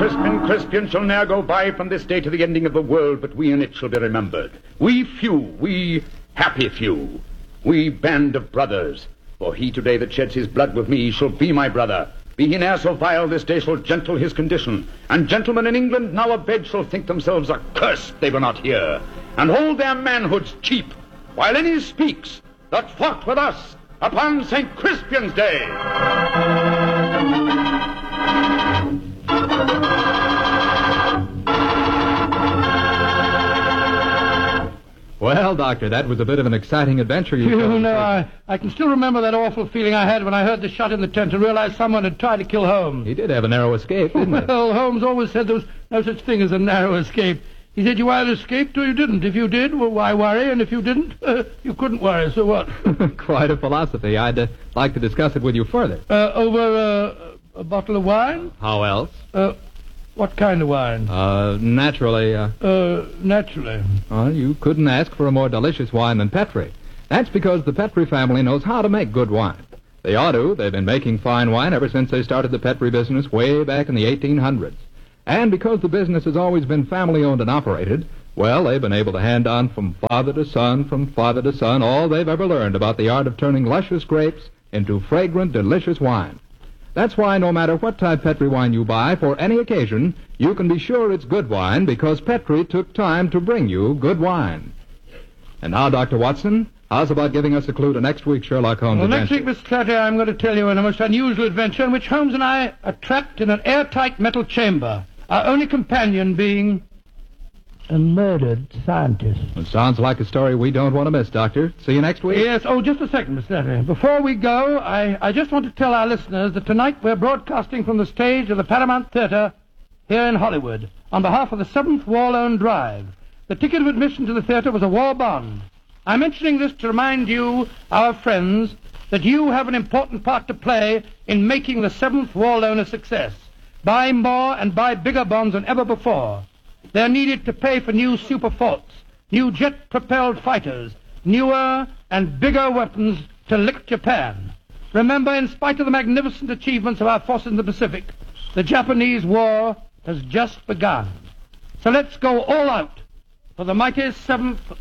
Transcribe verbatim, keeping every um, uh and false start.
Crispin, Crispian shall ne'er go by from this day to the ending of the world, but we in it shall be remembered. We few, we happy few, we band of brothers. For he today that sheds his blood with me shall be my brother. Be he ne'er so vile, this day shall gentle his condition. And gentlemen in England now abed shall think themselves accursed they were not here, and hold their manhoods cheap, while any speaks that fought with us upon Saint Crispian's Day. Well, Doctor, that was a bit of an exciting adventure you You know, I, I can still remember that awful feeling I had when I heard the shot in the tent and realized someone had tried to kill Holmes. He did have a narrow escape, didn't he? Well, Holmes always said there was no such thing as a narrow escape. He said you either escaped or you didn't. If you did, well, why worry? And if you didn't, uh, you couldn't worry, so what? Quite a philosophy. I'd uh, like to discuss it with you further. Uh, over uh, a bottle of wine? How else? Uh, what kind of wine? Uh, naturally, uh... Uh, naturally. Well, you couldn't ask for a more delicious wine than Petri. That's because the Petri family knows how to make good wine. They ought to. They've been making fine wine ever since they started the Petri business way back in the eighteen hundreds. And because the business has always been family-owned and operated, well, they've been able to hand on from father to son, from father to son, all they've ever learned about the art of turning luscious grapes into fragrant, delicious wine. That's why no matter what type Petri wine you buy for any occasion, you can be sure it's good wine because Petri took time to bring you good wine. And now, Doctor Watson, how's about giving us a clue to next week's Sherlock Holmes Well, adventure? next week, Mister Clatter, I'm going to tell you a most unusual adventure in which Holmes and I are trapped in an airtight metal chamber, our only companion being a murdered scientist. It sounds like a story we don't want to miss, Doctor. See you next week. Yes. Oh, just a second, Mister Clatter. Before we go, I, I just want to tell our listeners that tonight we're broadcasting from the stage of the Paramount Theater here in Hollywood on behalf of the seventh War Loan Drive. The ticket of admission to the theater was a war bond. I'm mentioning this to remind you, our friends, that you have an important part to play in making the seventh War Loan a success. Buy more and buy bigger bonds than ever before. They're needed to pay for new super forts, new jet-propelled fighters, newer and bigger weapons to lick Japan. Remember, in spite of the magnificent achievements of our forces in the Pacific, the Japanese war has just begun. So let's go all out for the mighty seventh